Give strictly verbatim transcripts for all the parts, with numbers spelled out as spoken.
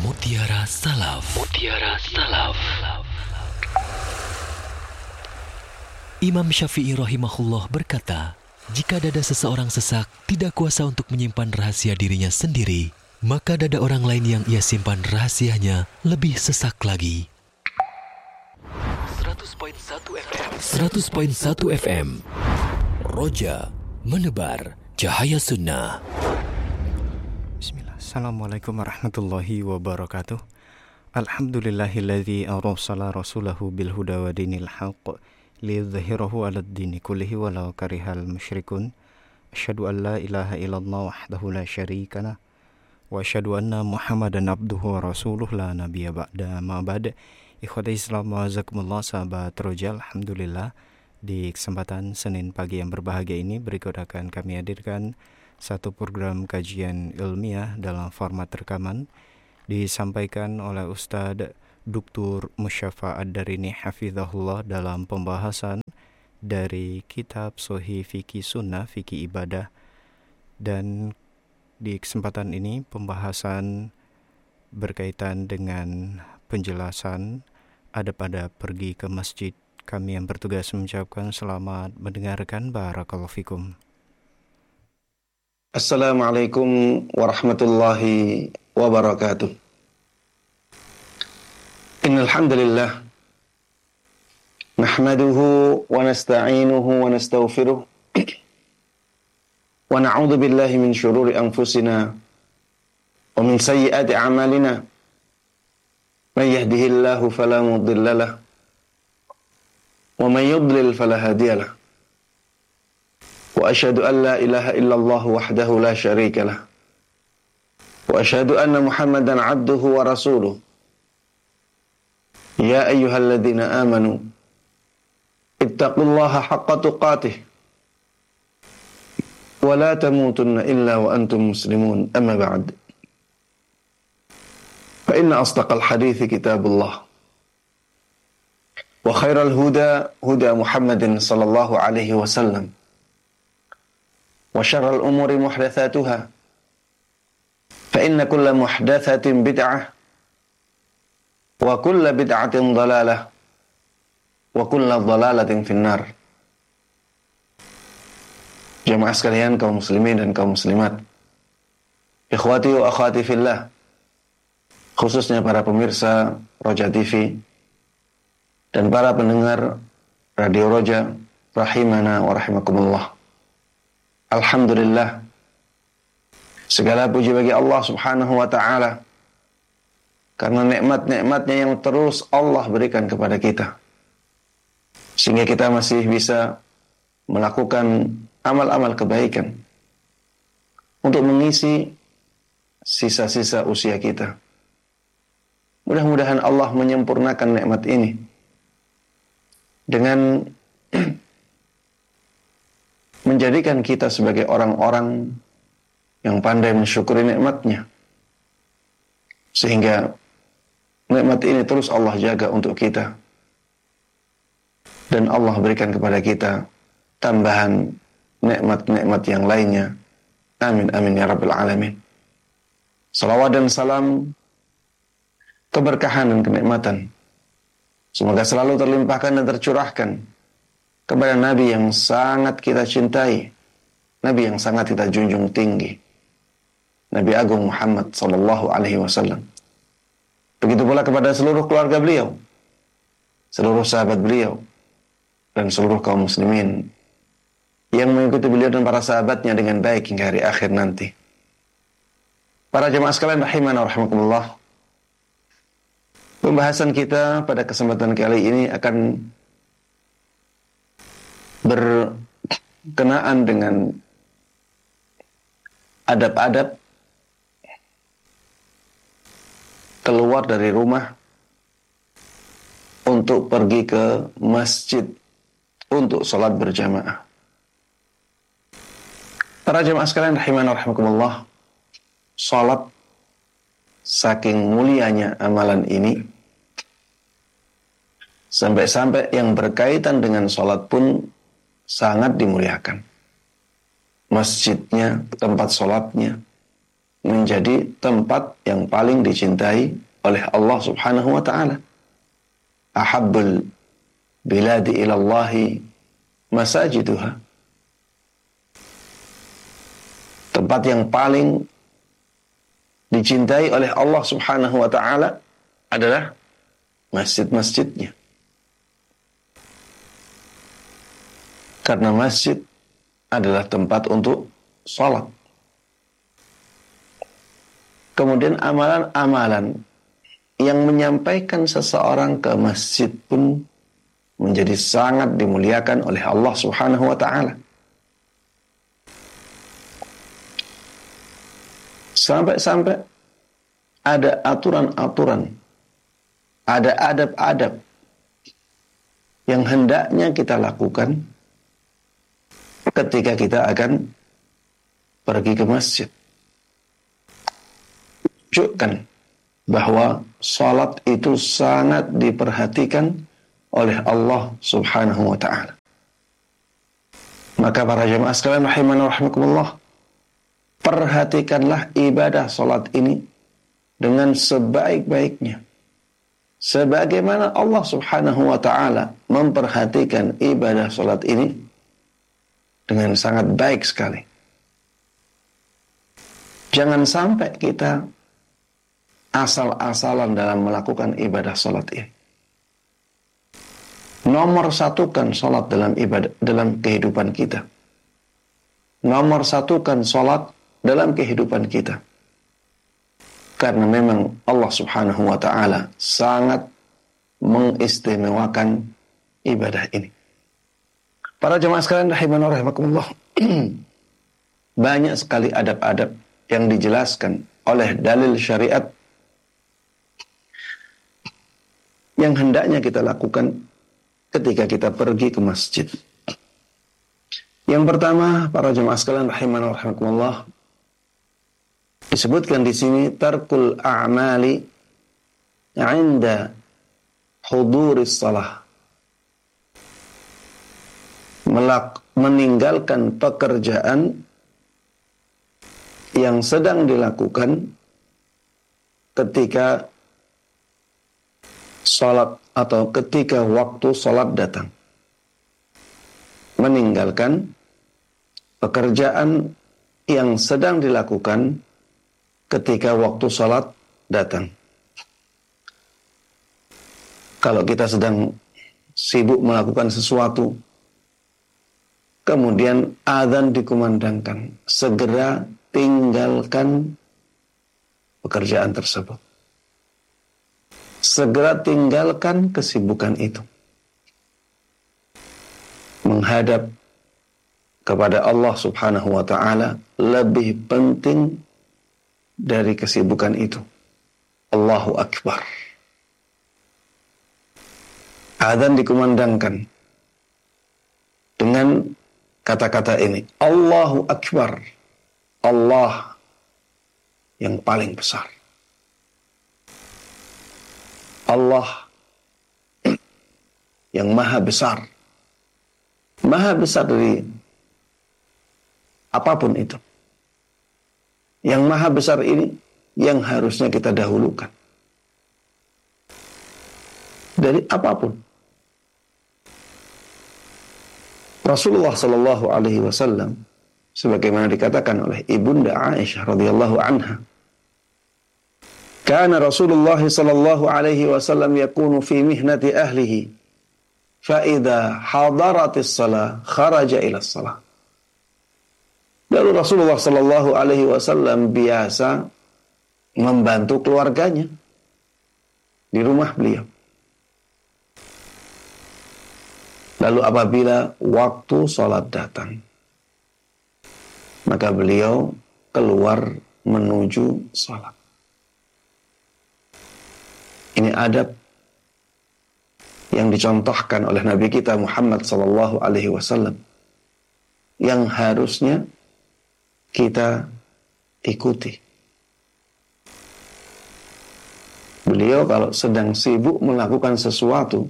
Mutiara Salaf. Mutiara Salaf. Imam Syafi'i rahimahullah berkata, jika dada seseorang sesak, tidak kuasa untuk menyimpan rahasia dirinya sendiri, maka dada orang lain yang ia simpan rahasianya lebih sesak lagi. seratus koma satu F M. seratus koma satu F M. Roja menebar cahaya sunnah. Bismillah. Assalamualaikum warahmatullahi wabarakatuh. Alhamdulillahilladzi arsala rasulahu bil huda wa dinil haqq liyudhhirahu 'alad dini kullihi walau karihal musyrikun. Asyhadu an la ilaha illallah wahdahu la syarika lah wa asyhadu anna Muhammadan abduhu wa rasuluh la nabiyya ba'da ma ba'd. Ikhwati Islam wa jazakumullah, sahabat Roja. Alhamdulillah, di kesempatan Senin pagi yang berbahagia ini berikut akan kami hadirkan satu program kajian ilmiah dalam format rekaman, disampaikan oleh Ustadz Doktor Musyafa Ad-Darini hafizahullah dalam pembahasan dari kitab Sahih Fikih Sunnah, Fikih Ibadah. Dan di kesempatan ini pembahasan berkaitan dengan penjelasan adab-adab pergi ke masjid. Kami yang bertugas mengucapkan selamat mendengarkan. Barakallahu fikum. Assalamualaikum warahmatullahi wabarakatuh. Innal hamdalillah nahmaduhu wa nasta'inuhu wa nastaghfiruh wa na'udzu billahi min shururi anfusina wa min sayyiati a'malina. Man yahdihillahu fala mudilla lahu wa man yudlil fala hadiya lahu. Wa asyhadu an la ilaha illallah wahdahu la syarika lah. Wa asyhadu anna Muhammadan abduhu wa rasuluh. Ya ayyuhalladzina amanu ittaqullaha haqqa tuqatih wa la tamutunna illa wa antum muslimun. Amma ba'd. Fa inna asdaqal hadithi kitabullah wa khairal huda huda Muhammadin sallallahu alaihi wasallam wa syarrul umuri muhdatsatuha fa inna kulla muhdatsatin bid'ah wa kulla bid'atin dhalalah wa kulla dhalalatin finnar. Jamaah sekalian, kaum muslimin dan kaum muslimat, ikhwati wa akhwati fillah, khususnya para pemirsa Roja T V dan para pendengar Radio Roja rahimana wa rahimakumullah. Alhamdulillah, segala puji bagi Allah subhanahu wa ta'ala, karena nikmat-nikmatnya yang terus Allah berikan kepada kita, sehingga kita masih bisa melakukan amal-amal kebaikan untuk mengisi sisa-sisa usia kita. Mudah-mudahan Allah menyempurnakan nikmat ini dengan menjadikan kita sebagai orang-orang yang pandai mensyukuri nikmatnya, sehingga nikmat ini terus Allah jaga untuk kita, dan Allah berikan kepada kita tambahan nikmat-nikmat yang lainnya. Amin amin ya rabbal alamin. Salawat dan salam, keberkahan dan kenikmatan semoga selalu terlimpahkan dan tercurahkan kepada Nabi yang sangat kita cintai, Nabi yang sangat kita junjung tinggi, Nabi Agung Muhammad sallallahu alaihi wasallam. Begitu pula kepada seluruh keluarga beliau, seluruh sahabat beliau, dan seluruh kaum muslimin yang mengikuti beliau dan para sahabatnya dengan baik hingga hari akhir nanti. Para jemaah sekalian rahimana wa rahimakumullah, pembahasan kita pada kesempatan kali ini akan berkenaan dengan adab-adab keluar dari rumah untuk pergi ke masjid untuk sholat berjamaah. Para jemaah sekalian rahimana wa rahimakumullah, sholat, saking mulianya amalan ini, sampai-sampai yang berkaitan dengan sholat pun sangat dimuliakan. Masjidnya, tempat sholatnya, menjadi tempat yang paling dicintai oleh Allah Subhanahu wa taala. Ahabbul biladi ilallahi masajiduha. Tempat yang paling dicintai oleh Allah Subhanahu wa taala adalah masjid-masjidnya. Karena masjid adalah tempat untuk salat. Kemudian amalan-amalan yang menyampaikan seseorang ke masjid pun menjadi sangat dimuliakan oleh Allah Subhanahu wa taala. Sampai-sampai ada aturan-aturan, ada adab-adab yang hendaknya kita lakukan ketika kita akan pergi ke masjid. Tunjukkan bahwa salat itu sangat diperhatikan oleh Allah Subhanahu wa taala. Maka para jemaah sekalian rahimani wa rahimakumullah, perhatikanlah ibadah salat ini dengan sebaik-baiknya. Sebagaimana Allah Subhanahu wa taala memperhatikan ibadah salat ini dengan sangat baik sekali. Jangan sampai kita asal-asalan dalam melakukan ibadah salat ini. Nomor satukan salat dalam ibadah dalam kehidupan kita. Nomor satukan salat dalam kehidupan kita. Karena memang Allah Subhanahu wa taala sangat mengistimewakan ibadah ini. Para jemaah sekalian rahimani wa rahimakumullah, banyak sekali adab-adab yang dijelaskan oleh dalil syariat yang hendaknya kita lakukan ketika kita pergi ke masjid. Yang pertama, para jemaah sekalian rahimani wa rahimakumullah, disebutkan di sini tarkul a'mali 'inda huduris salah. Melak, meninggalkan pekerjaan yang sedang dilakukan ketika salat atau ketika waktu salat datang. Meninggalkan pekerjaan yang sedang dilakukan ketika waktu salat datang. Kalau kita sedang sibuk melakukan sesuatu, kemudian azan dikumandangkan, segera tinggalkan pekerjaan tersebut. Segera tinggalkan kesibukan itu. Menghadap kepada Allah Subhanahu wa taala lebih penting dari kesibukan itu. Allahu Akbar. Azan dikumandangkan dengan kata-kata ini, Allahu Akbar. Allah yang paling besar. Allah yang maha besar. Maha besar dari apapun itu. Yang maha besar ini yang harusnya kita dahulukan. Dari apapun. Rasulullah sallallahu alaihi wasallam sebagaimana dikatakan oleh Ibunda Aisyah radhiyallahu anha, kana Rasulullah sallallahu alaihi wasallam yakunu fi mihnati ahlihi fa idza hadaratis shalah kharaja ila shalah. Lalu Rasulullah sallallahu alaihi wasallam biasa membantu keluarganya di rumah beliau. Lalu apabila waktu sholat datang, maka beliau keluar menuju sholat. Ini adab yang dicontohkan oleh Nabi kita Muhammad sallallahu alaihi wasallam yang harusnya kita ikuti. Beliau kalau sedang sibuk melakukan sesuatu,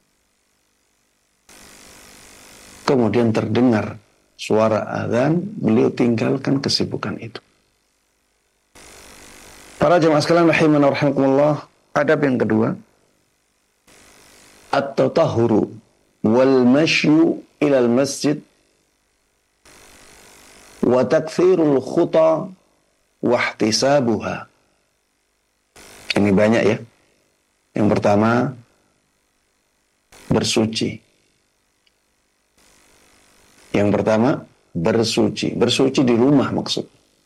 kemudian terdengar suara azan, beliau tinggalkan kesibukan itu. Para jemaah sekalian rahimana wa rahimakumullah, adab yang kedua, at-tatahhuru wal mashyu ila al-masjid wa takthirul khuta wa ihtisabuha. Ini banyak ya. Yang pertama, bersuci. Yang pertama, bersuci. Bersuci di rumah maksud.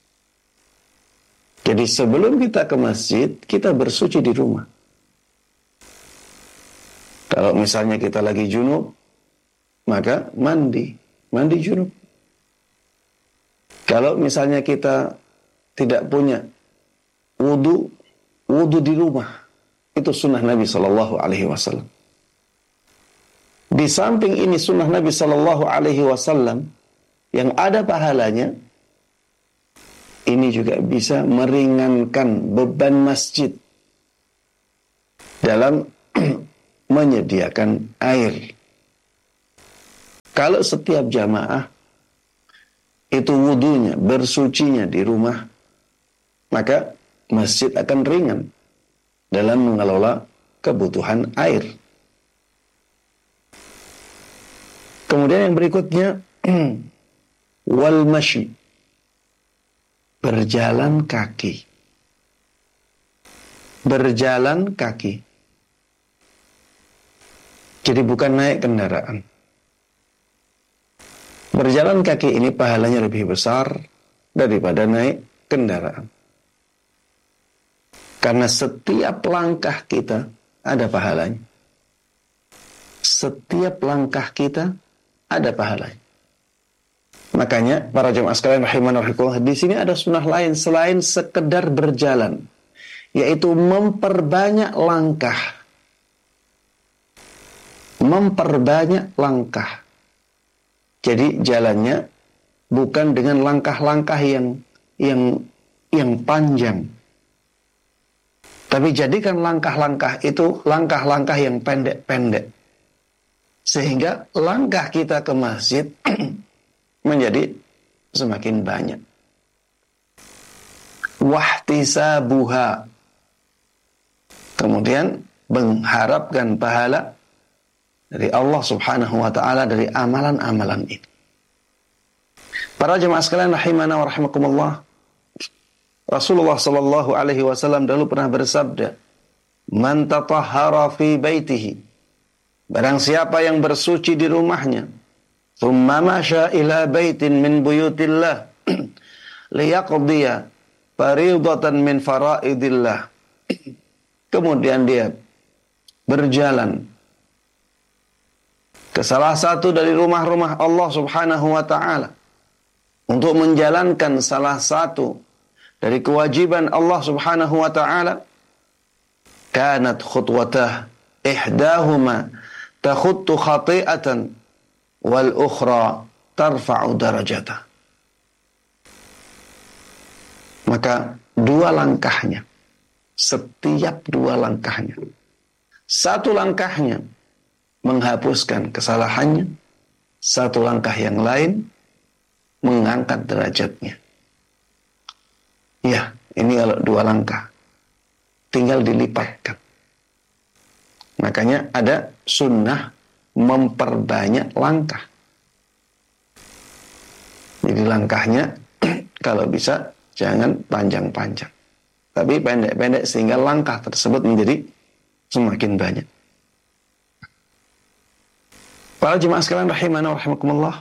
Jadi sebelum kita ke masjid, kita bersuci di rumah. Kalau misalnya kita lagi junub, maka mandi. Mandi junub. Kalau misalnya kita tidak punya wudu, wudu di rumah. Itu sunnah Nabi Sallallahu Alaihi Wasallam. Di samping ini sunnah Nabi Sallallahu Alaihi Wasallam yang ada pahalanya, ini juga bisa meringankan beban masjid dalam menyediakan air. Kalau setiap jamaah itu wudunya, bersucinya di rumah, maka masjid akan ringan dalam mengelola kebutuhan air. Kemudian yang berikutnya, wal masyi, berjalan kaki. Berjalan kaki. Jadi bukan naik kendaraan. Berjalan kaki ini pahalanya lebih besar daripada naik kendaraan. Karena setiap langkah kita ada pahalanya. Setiap langkah kita ada pahalanya. Makanya para jemaah sekalian rahimana wa rahimakumullah, di sini ada sunnah lain selain sekedar berjalan, yaitu memperbanyak langkah. Memperbanyak langkah. Jadi jalannya bukan dengan langkah-langkah yang yang yang panjang. Tapi jadikan langkah-langkah itu langkah-langkah yang pendek-pendek. Sehingga langkah kita ke masjid menjadi semakin banyak. Wahtisabuha. Kemudian mengharapkan pahala dari Allah Subhanahu wa taala dari amalan-amalan ini. Para jemaah sekalian rahimana wa rahimakumullah, Rasulullah sallallahu alaihi wasallam dahulu pernah bersabda, "Man tatahhara fi baitihi." Barang siapa yang bersuci di rumahnya, thumma masya ila baitin min buyutillah liyaqdiya fariidatan min faraidillah. Kemudian dia berjalan ke salah satu dari rumah-rumah Allah Subhanahu wa taala untuk menjalankan salah satu dari kewajiban Allah Subhanahu wa taala, kanat khutwatah ihdahuma takhuttu khati'atan wal ukhra tarfa'u darajatah. Maka dua langkahnya, setiap dua langkahnya, satu langkahnya menghapuskan kesalahannya, satu langkah yang lain mengangkat derajatnya. Ya, ini kalau dua langkah. Tinggal dilipatkan. Makanya ada sunnah memperbanyak langkah. Jadi langkahnya kalau bisa jangan panjang-panjang. Tapi pendek-pendek sehingga langkah tersebut menjadi semakin banyak. Para jemaah sekalian rahimana wa rahimakumullah.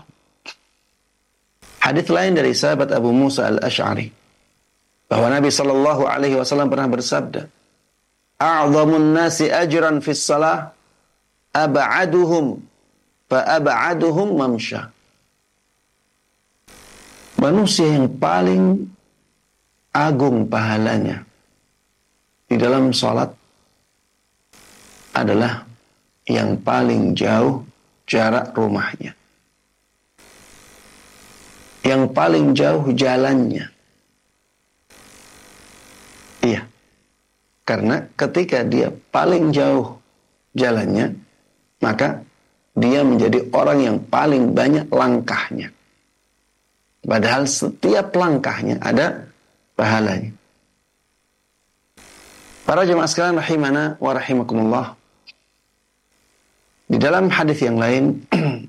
Hadis lain dari sahabat Abu Musa al-Asy'ari bahwa Nabi sallallahu alaihi wasallam pernah bersabda, "A'dhamun nasi ajran fis shalah ab'aduhum fa ab'aduhum mamsha." Manusia yang paling agung pahalanya di dalam salat adalah yang paling jauh jarak rumahnya, yang paling jauh jalannya. Iya, karena ketika dia paling jauh jalannya, maka dia menjadi orang yang paling banyak langkahnya. Padahal setiap langkahnya ada pahalanya. Para jemaah sekalian rahimana wa rahimakumullah. Di dalam hadis yang lain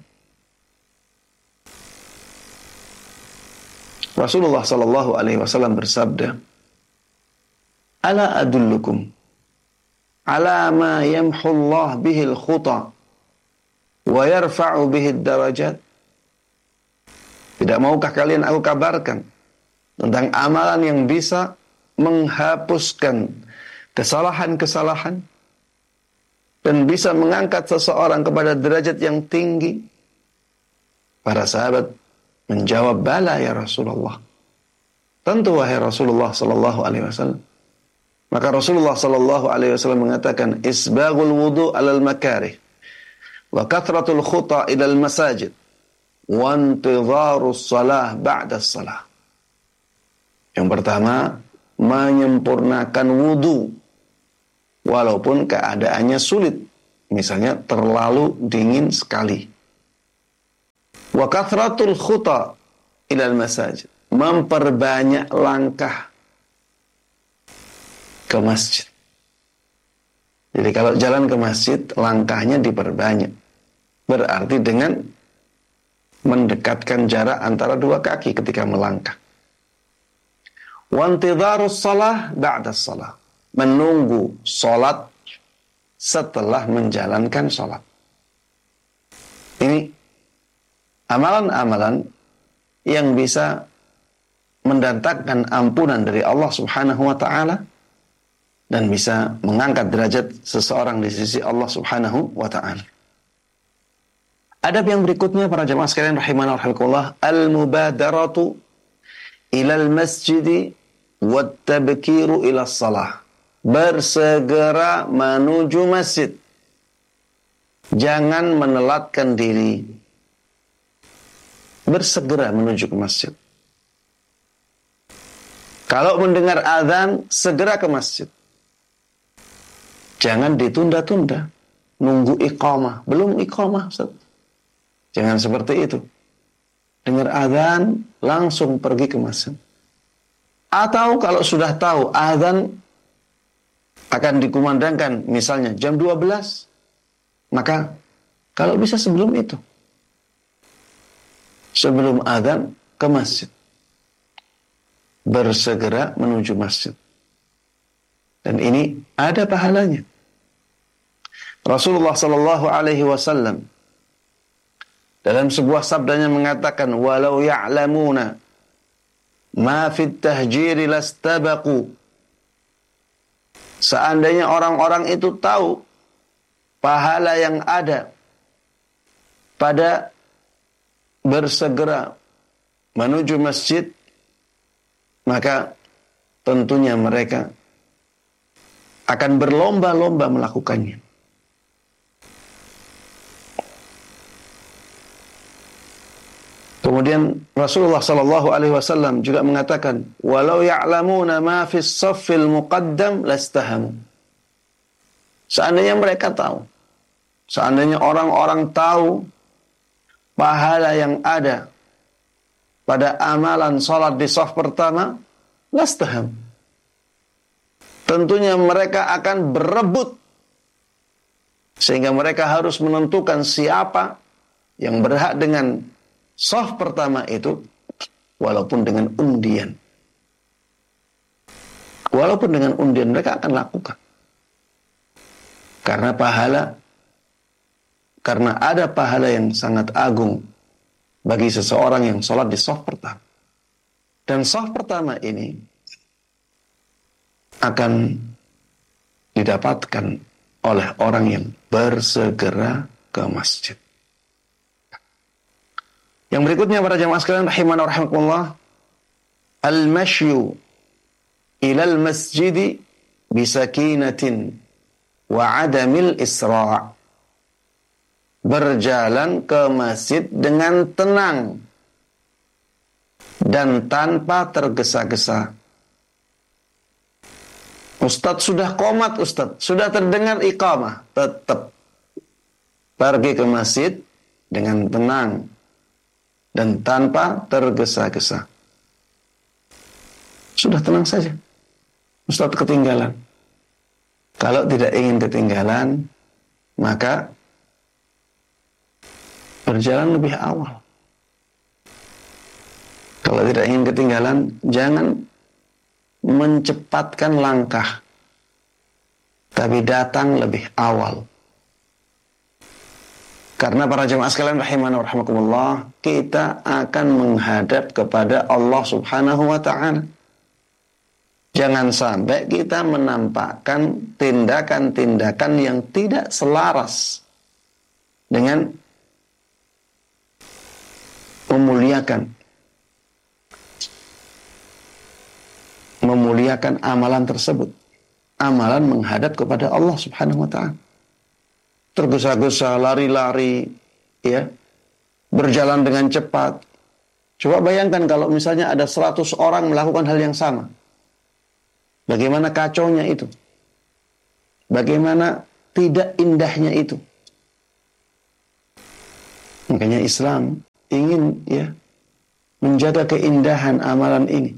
Rasulullah sallallahu alaihi wasallam bersabda, "Ala adullukum ala ma yamhu Allah bihi al-khuta wa yarfa'u bihi ad-darajat?" Tidak maukah kalian aku kabarkan tentang amalan yang bisa menghapuskan kesalahan-kesalahan dan bisa mengangkat seseorang kepada derajat yang tinggi? Para sahabat menjawab, "Bala ya Rasulullah." Tentu wahai Rasulullah sallallahu alaihi wasallam. Maka Rasulullah sallallahu alaihi wasallam mengatakan, "Isbaghul wudu 'alal makarih wa kathratul khuta ilal masajid wa intidharus salah ba'da salah." Yang pertama, menyempurnakan wudu walaupun keadaannya sulit, misalnya terlalu dingin sekali. Wa kathratul khuta ilal masajid, memperbanyak langkah ke masjid. Jadi kalau jalan ke masjid, langkahnya diperbanyak. Berarti dengan mendekatkan jarak antara dua kaki ketika melangkah. Wantidharus salah ba'da salah, menunggu salat setelah menjalankan salat. Ini amalan-amalan yang bisa mendatangkan ampunan dari Allah Subhanahu wa taala dan bisa mengangkat derajat seseorang di sisi Allah Subhanahu wa taala. Adab yang berikutnya para jemaah sekalian rahimana wa rahimakumullah, al-mubadaratu ilal masjidi wat tabkiru ila salah. Bersegera menuju masjid. Jangan menelatkan diri. Bersegera menuju ke masjid. Kalau mendengar azan, segera ke masjid. Jangan ditunda-tunda. Nunggu iqamah. Belum iqamah, Ustaz. Jangan seperti itu. Dengar azan, langsung pergi ke masjid. Atau kalau sudah tahu azan akan dikumandangkan misalnya jam dua belas, maka kalau bisa sebelum itu, sebelum azan ke masjid, bersegera menuju masjid. Dan ini ada pahalanya. Rasulullah sallallahu alaihi wasallam dalam sebuah sabdanya mengatakan, "Walau ya'lamuna ma fit tahjiri lastabaqu." Seandainya orang-orang itu tahu pahala yang ada pada bersegera menuju masjid, maka tentunya mereka akan berlomba-lomba melakukannya. Kemudian Rasulullah sallallahu alaihi wasallam juga mengatakan, "Walau ya'lamuna ma fis saffil muqaddam lastahamu." Seandainya mereka tahu, seandainya orang-orang tahu pahala yang ada pada amalan salat di saf pertama, lastaham. Tentunya mereka akan berebut sehingga mereka harus menentukan siapa yang berhak dengan saf pertama itu, walaupun dengan undian. Walaupun dengan undian mereka akan lakukan. Karena pahala, karena ada pahala yang sangat agung bagi seseorang yang sholat di saf pertama. Dan saf pertama ini akan didapatkan oleh orang yang bersegera ke masjid. Yang berikutnya para jamaah sekalian rahimana wa rahimakumullah, al-mashyu ilal masjidi bisakinatin wa adamil isra'. Berjalan ke masjid dengan tenang dan tanpa tergesa-gesa. Ustadz sudah qomat, Ustadz sudah terdengar iqamah, tetap pergi ke masjid dengan tenang dan tanpa tergesa-gesa. Sudah tenang saja. Ustadz ketinggalan. Kalau tidak ingin ketinggalan, maka berjalan lebih awal. Kalau tidak ingin ketinggalan, jangan mencepatkan langkah, tapi datang lebih awal. Karena para jemaah sekalian rahimana wa rahmakumullah, kita akan menghadap kepada Allah Subhanahu wa ta'ala. Jangan sampai kita menampakkan tindakan-tindakan yang tidak selaras dengan memuliakan memuliakan amalan tersebut. Amalan menghadap kepada Allah Subhanahu wa ta'ala. Tergesa-gesa, lari-lari, ya, berjalan dengan cepat. Coba bayangkan kalau misalnya ada seratus orang melakukan hal yang sama. Bagaimana kacaunya itu? Bagaimana tidak indahnya itu? Makanya Islam ingin, ya, menjaga keindahan amalan ini.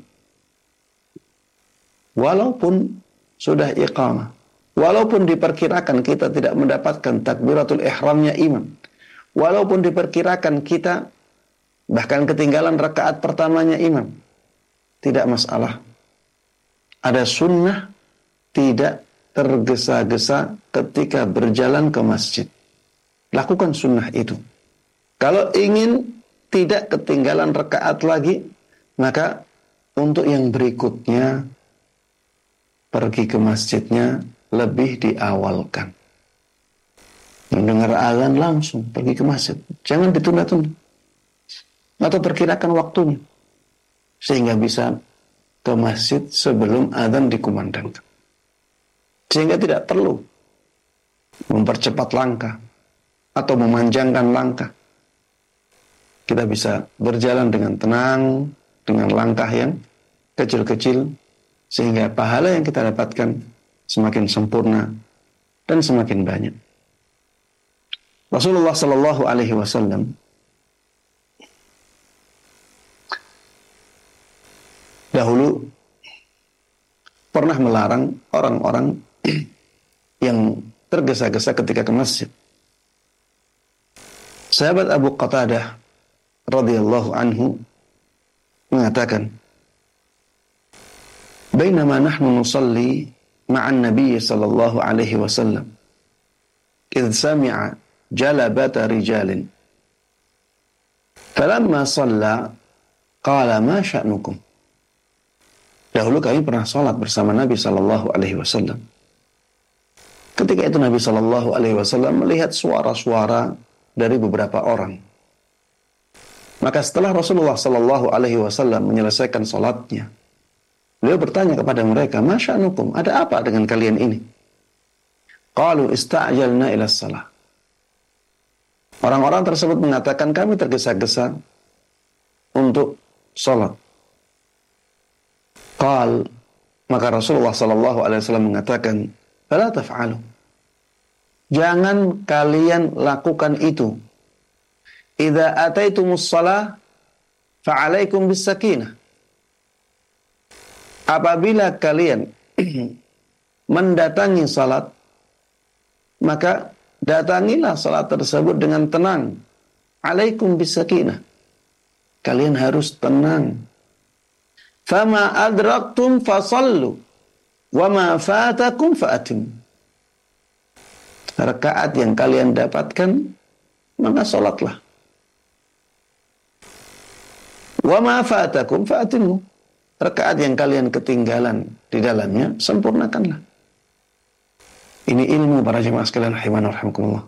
Walaupun sudah iqamah, walaupun diperkirakan kita tidak mendapatkan takbiratul ihramnya imam, walaupun diperkirakan kita bahkan ketinggalan rakaat pertamanya imam, tidak masalah. Ada sunnah tidak tergesa-gesa ketika berjalan ke masjid. Lakukan sunnah itu. Kalau ingin tidak ketinggalan rakaat lagi, maka untuk yang berikutnya pergi ke masjidnya lebih diawalkan. Mendengar azan langsung pergi ke masjid. Jangan ditunda-tunda. Atau perkirakan waktunya. Sehingga bisa ke masjid sebelum azan dikumandangkan. Sehingga tidak perlu mempercepat langkah atau memanjangkan langkah. Kita bisa berjalan dengan tenang, dengan langkah yang kecil-kecil, sehingga pahala yang kita dapatkan semakin sempurna dan semakin banyak. Rasulullah Sallallahu Alaihi Wasallam dahulu pernah melarang orang-orang yang tergesa-gesa ketika ke masjid. Sahabat Abu Qatadah radhiyallahu anhu mengatakan, "Bainama nahnu nusalli ma'an Nabi sallallahu alaihi wasallam, idh sami'a jalabata rijalin. Falamma shalla qala ma sya'nukum." Dahulu kami pernah salat bersama Nabi sallallahu alaihi wasallam. Ketika itu Nabi sallallahu alaihi wasallam melihat suara-suara dari beberapa orang. Maka setelah Rasulullah sallallahu alaihi wasallam menyelesaikan salatnya, beliau bertanya kepada mereka, "Ma sya'nukum? Ada apa dengan kalian ini?" Qalu ista'jalna ila shalah. Orang-orang tersebut mengatakan, kami tergesa-gesa untuk salat. Qal, maka Rasulullah sallallahu alaihi wasallam mengatakan, "Fala taf'alu." Jangan kalian lakukan itu. Idza ataitumus shalah fa'alaikum bis sakinah. Apabila kalian mendatangi salat, maka datangilah salat tersebut dengan tenang. Alaikum bis sakinah. Kalian harus tenang. Fama adraktum fasallu wa ma fatakum fa'atim. Rakaat yang kalian dapatkan, maka salatlah. Wa ma fatakum fa'atimu. Rakaat yang kalian ketinggalan di dalamnya, sempurnakanlah. Ini ilmu para jemaah sekalian rahimana rahimakumullah.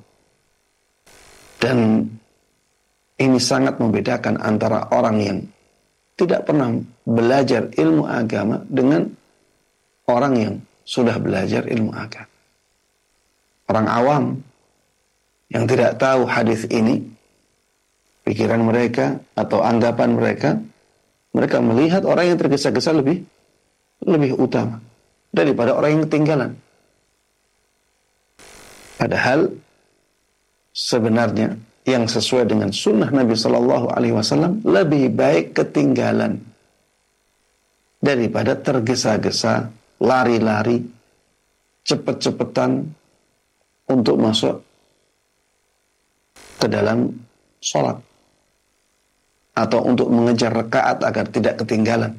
Dan ini sangat membedakan antara orang yang tidak pernah belajar ilmu agama dengan orang yang sudah belajar ilmu agama. Orang awam yang tidak tahu hadis ini, pikiran mereka atau anggapan mereka, mereka melihat orang yang tergesa-gesa lebih lebih utama daripada orang yang ketinggalan. Padahal sebenarnya yang sesuai dengan sunnah Nabi Sallallahu Alaihi Wasallam lebih baik ketinggalan daripada tergesa-gesa, lari-lari, cepet-cepetan untuk masuk ke dalam sholat, atau untuk mengejar rakaat agar tidak ketinggalan.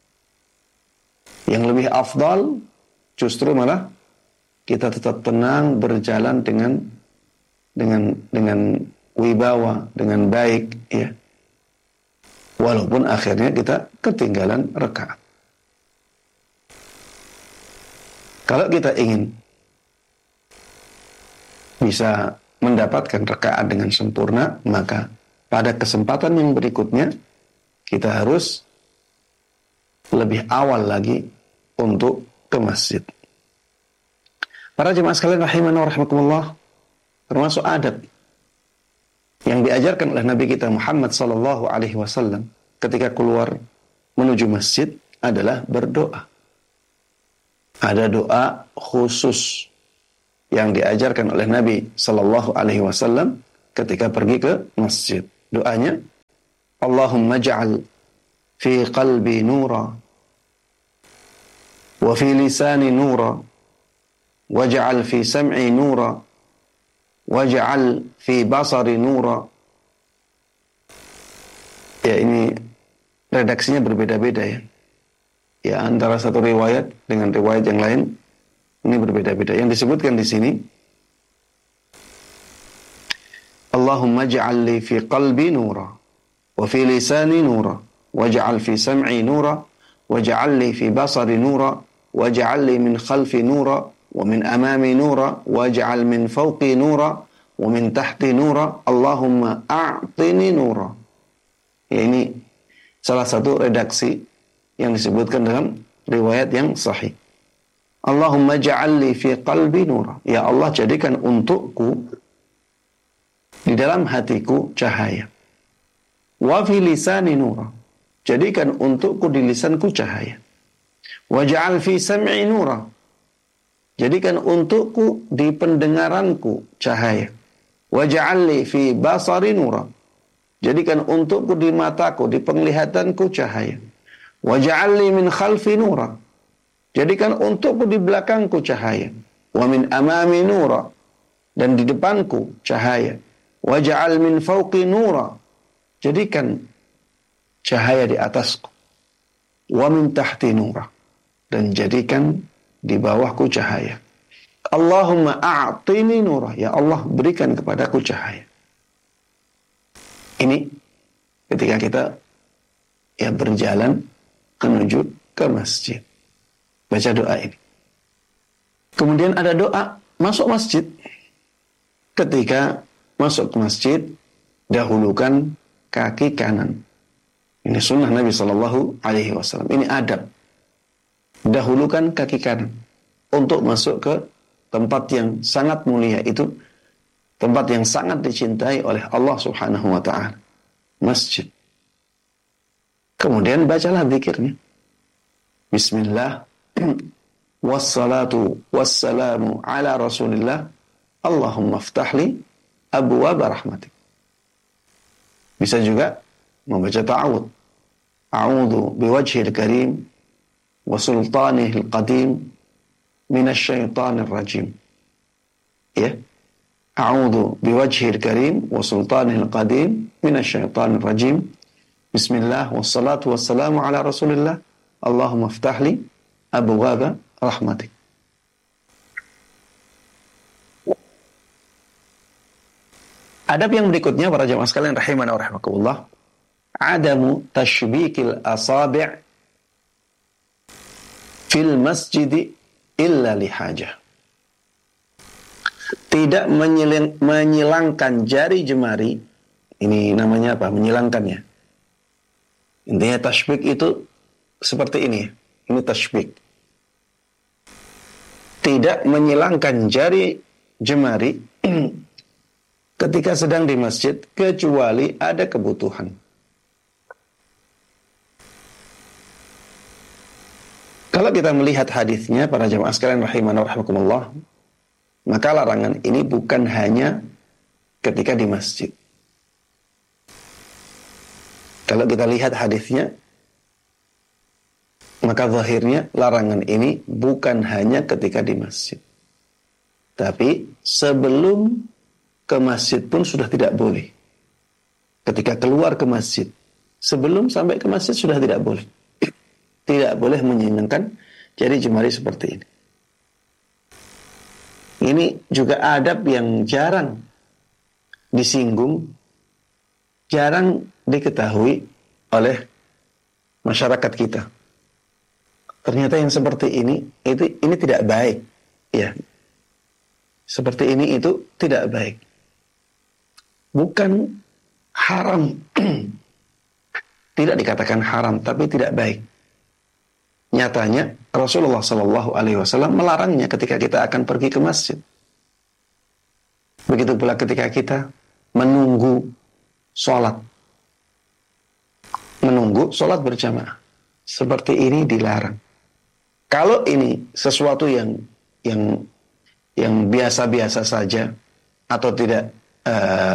Yang lebih afdal justru malah kita tetap tenang berjalan dengan dengan dengan wibawa, dengan baik, ya. Walaupun akhirnya kita ketinggalan rakaat. Kalau kita ingin bisa mendapatkan rakaat dengan sempurna, maka pada kesempatan yang berikutnya kita harus lebih awal lagi untuk ke masjid. Para jemaah sekalian rahimana wa rahimakumullah, termasuk adab yang diajarkan oleh Nabi kita Muhammad sallallahu alaihi wasallam ketika keluar menuju masjid adalah berdoa. Ada doa khusus yang diajarkan oleh Nabi sallallahu alaihi wasallam ketika pergi ke masjid. Doanya, Allahumma ja'al fi qalbi nura wa fi lisani nura waj'al fi sam'i nura waj'al fi basari nura. Ya, ini redaksinya berbeda-beda ya. Ya, antara satu riwayat dengan riwayat yang lain ini berbeda-beda. Yang disebutkan di sini, Allahumma ja'al li fi qalbi nura wa fi lisani nura waj'al fi sam'i nura waj'al li fi basari nura waj'al li min khalfi nura wa min amami nura waj'al min fawqi nura wa min tahti nura Allahumma a'tini nura. Ya, ini salah satu redaksi yang disebutkan dalam riwayat yang sahih. Allahumma ja'alli fi qalbi nura. Ya Allah, jadikan untukku di dalam hatiku cahaya. Wa fi lisani nura. Jadikan untukku di lisanku cahaya. Wa ja'al fi sam'i nura. Jadikan untukku di pendengaranku cahaya. Wa ja'alli fi basari nura. Jadikan untukku di mataku, di penglihatanku cahaya. Wa ja'alli min khalfi nura. Jadikan untukku di belakangku cahaya. Wa min amami nura. Dan di depanku cahaya. Wa ja'al min fawqi nura. Jadikan cahaya di atasku. Wa min tahti nura. Dan jadikan di bawahku cahaya. Allahumma a'tini nura. Ya Allah, berikan kepadaku cahaya. Ini ketika kita ya berjalan menuju ke masjid. Baca doa ini. Kemudian ada doa masuk masjid. Ketika masuk ke masjid, dahulukan kaki kanan. Ini sunnah Nabi Sallallahu Alaihi Wasallam. Ini adab. Dahulukan kaki kanan untuk masuk ke tempat yang sangat mulia itu, tempat yang sangat dicintai oleh Allah Subhanahu Wa Taala, masjid. Kemudian bacalah zikirnya. Bismillah, wassalatu wassalamu ala Rasulillah, Allahumma ftahli abwaaba rahmatik. Bisa juga membaca ta'awud. A'udzu biwajhil karim wa sultanihil qadim minasyaitonir rajim. Ya. A'udzu biwajhil karim wa sultanihil qadim minasyaitonir rajim. Bismillah wassalatu wassalamu ala Rasulillah. Allahumma ftahli abwaaba rahmatik. Adab yang berikutnya para jamaah sekalian rahimana wa rahimakumullah, adamu tashbikil asabi' fil masjid illa lihajah. Tidak menyilang, menyilangkan jari jemari. Ini namanya apa? Menyilangkannya. Intinya tashbik itu seperti ini. Ini tashbik. Tidak menyilangkan jari jemari ketika sedang di masjid kecuali ada kebutuhan. Kalau kita melihat hadisnya para jamaah sekalian rahimana wa rahimakumullah, maka larangan ini bukan hanya ketika di masjid. Kalau kita lihat hadisnya, maka zahirnya larangan ini bukan hanya ketika di masjid. Tapi sebelum ke masjid pun sudah tidak boleh. Ketika keluar ke masjid, sebelum sampai ke masjid sudah tidak boleh. Tidak boleh menyenangkan jari jemari seperti ini. Ini juga adab yang jarang disinggung, jarang diketahui oleh masyarakat kita. Ternyata yang seperti ini itu ini tidak baik, ya. Seperti ini itu tidak baik. Bukan haram, tidak dikatakan haram, tapi tidak baik. Nyatanya Rasulullah Shallallahu Alaihi Wasallam melarangnya ketika kita akan pergi ke masjid. Begitu pula ketika kita menunggu sholat, menunggu sholat berjamaah, seperti ini dilarang. Kalau ini sesuatu yang yang yang biasa-biasa saja atau tidak uh,